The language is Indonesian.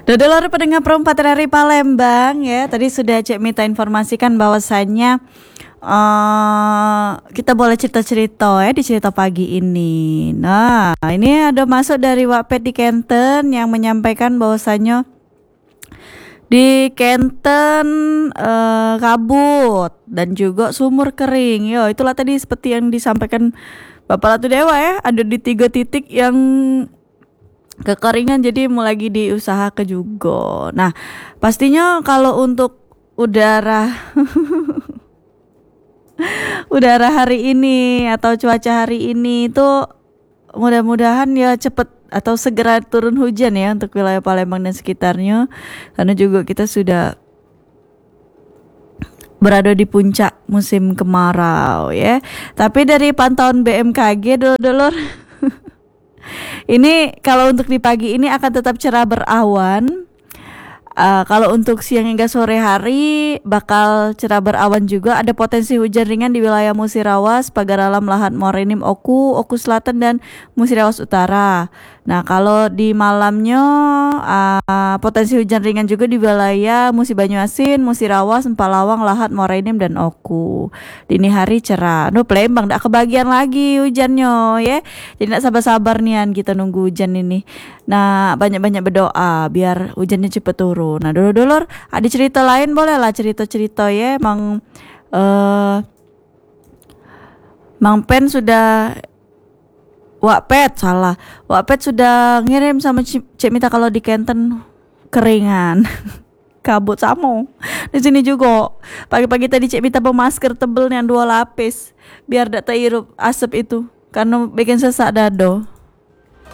Dodolor pendengar perempat dari Palembang ya. Tadi sudah Cek Mita informasikan bahwasannya kita boleh cerita-cerita ya di cerita pagi ini. Nah, ini ada masuk dari Wattpad di Kenten yang menyampaikan bahwasannya di Kenten kabut dan juga sumur kering. Yo, itulah tadi seperti yang disampaikan Bapak Ratu Dewa ya. Ada di 3 titik yang kekeringan, jadi mau lagi diusahakan juga. Nah, pastinya kalau untuk udara udara hari ini atau cuaca hari ini itu mudah-mudahan ya cepet atau segera turun hujan ya untuk wilayah Palembang dan sekitarnya, karena juga kita sudah berada di puncak musim kemarau ya. Tapi dari pantauan BMKG dulur ini kalau untuk di pagi ini akan tetap cerah berawan. Kalau untuk siang hingga sore hari bakal cerah berawan juga. Ada potensi hujan ringan di wilayah Musirawas, Pagaralam, Lahat, Morenim, Oku Selatan dan Musirawas Utara. Nah, kalau di malamnya potensi hujan ringan juga di wilayah Musi Banyuasin, Musirawas, Empalawang, Lahat, Morenim dan Oku. Dini hari cerah. Palembang ndak kebagian lagi hujannya ya. Jadi ndak sabar-sabar nian kita nunggu hujan ini. Nah, banyak-banyak berdoa biar hujannya cepet turun. Nah, dulur-dulur, ada cerita lain boleh lah cerita-cerita ya. Mang Pen sudah Wattpad sudah ngirim sama Cek Mita kalau di Kenten keringan. Kabut sama. Di sini juga. Pagi-pagi tadi Cek Mita bawa masker tebel yang 2 lapis biar tak terhirup asap itu karena bikin sesak dado.